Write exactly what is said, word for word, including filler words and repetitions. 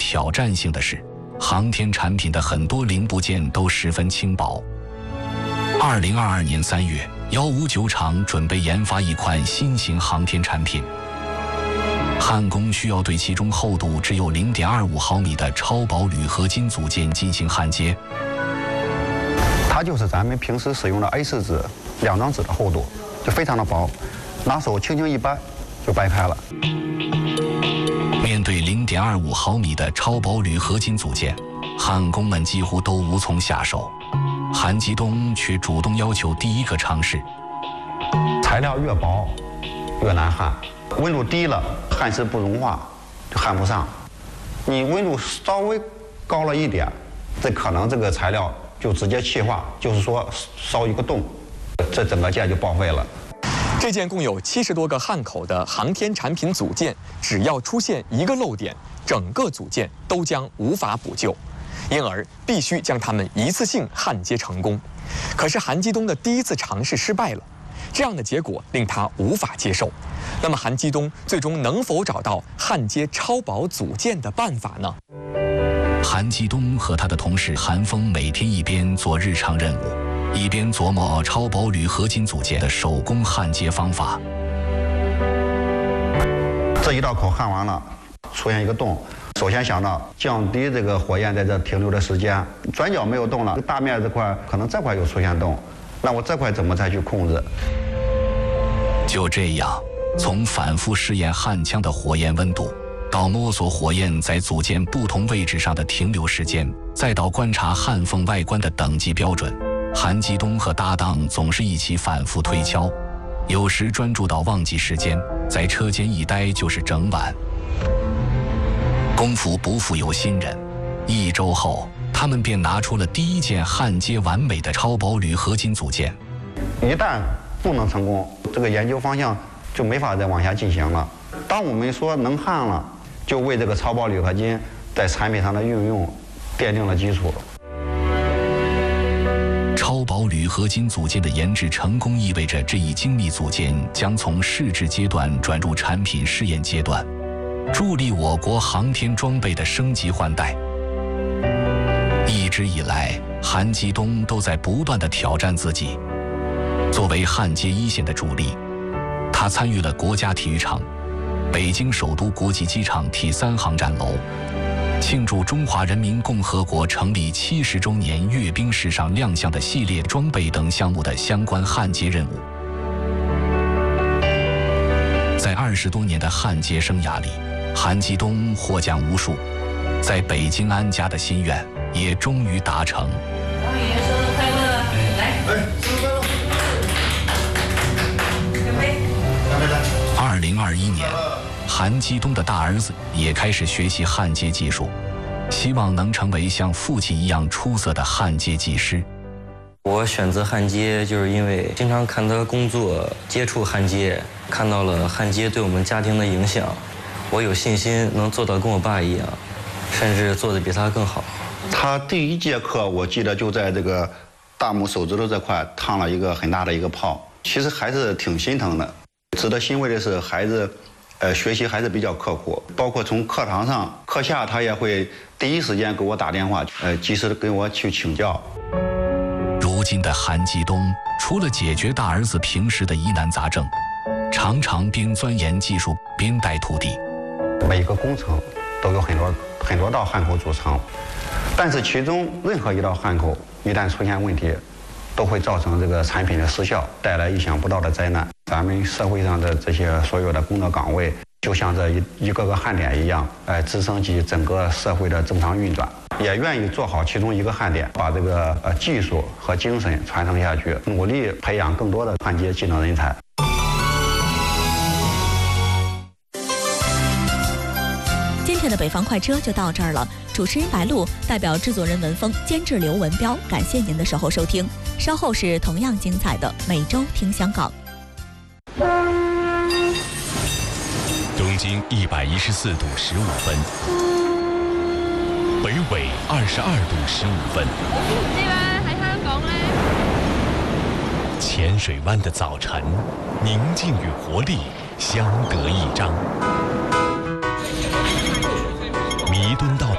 挑战性的是，航天产品的很多零部件都十分轻薄。二零二二年三月，幺五九厂准备研发一款新型航天产品，焊工需要对其中厚度只有 零点二五毫米的超薄铝合金组件进行焊接。 它就是咱们平时使用的 A 四 纸两张纸的厚度，就非常的薄，拿手轻轻一掰就掰开了。 面对 零点二五毫米的超薄铝合金组件，焊工们几乎都无从下手。韩基东却主动要求第一个尝试。 材料越薄越难焊，温度低了焊时不融化，就焊不上。你温度稍微高了一点，这可能这个材料就直接气化，就是说烧一个洞，这整个件就报废了。 这件共有七十多个焊口的航天产品组件，只要出现一个漏点，整个组件都将无法补救。因而必须将它们一次性焊接成功。可是韩基东的第一次尝试失败了，这样的结果令他无法接受。那么韩基东最终能否找到焊接超薄组件的办法呢？ 韩基东和他的同事韩峰每天一边做日常任务，一边琢磨超薄铝合金组件的手工焊接方法。 这一道口焊完了，出现一个洞。首先想到降低这个火焰在这停留的时间，转角没有动了，大面这块可能这块又出现洞，那我这块怎么再去控制？ 就这样，从反复试验焊枪的火焰温度，到摸索火焰在组件不同位置上的停留时间，再到观察焊缝外观的等级标准，韩基东和搭档总是一起反复推敲，有时专注到忘记时间，在车间一待就是整晚。功夫不负有心人，一周后，他们便拿出了第一件焊接完美的超薄铝合金组件。 一旦不能成功，这个研究方向就没法再往下进行了。当我们说能焊了，就为这个超薄铝合金在产品上的运用奠定了基础。 超薄铝合金组件的研制成功，意味着这一精密组件将从试制阶段转入产品试验阶段，助力我国航天装备的升级换代。一直以来，韩基东都在不断地挑战自己。作为焊接一线的主力，他参与了国家体育场、北京首都国际机场 T 三航站楼庆祝中华人民共和国成立七十周年阅兵式上亮相的系列装备等项目的相关焊接任务。在二十多年的焊接生涯里，韩基东获奖无数，在北京安家的心愿也终于达成。 王宇生日快乐！来，生日快乐！干杯！干杯来！ 二零二一年，韩基东的大儿子也开始学习焊接技术，希望能成为像父亲一样出色的焊接技师。 我选择焊接，就是因为经常看他工作，接触焊接，看到了焊接对我们家庭的影响。我有信心能做到跟我爸一样，甚至做得比他更好。 他第一节课我记得就在这个大拇手指头这块烫了一个很大的一个泡，其实还是挺心疼的。值得欣慰的是，孩子，呃，学习还是比较刻苦，包括从课堂上、课下，他也会第一时间给我打电话，呃，及时的跟我去请教。 如今的韩基东，除了解决大儿子平时的疑难杂症，常常边钻研技术边带徒弟。 每个工程都有很多很多道焊口组成，但是其中任何一道焊口一旦出现问题，都会造成这个产品的失效，带来意想不到的灾难。咱们社会上的这些所有的工作岗位，就像这一一个个焊点一样，呃，支撑起整个社会的正常运转。也愿意做好其中一个焊点，把这个呃技术和精神传承下去，努力培养更多的焊接技能人才。 今天的北方快车就到这儿了，主持人白露，代表制作人文峰，监制刘文彪，感谢您的守候收听。稍后是同样精彩的每周听香港。 东经一百一十四度十五分，北纬二十二度十五分。 唔知咧喺香港咧。 浅水湾的早晨，宁静与活力相得益彰。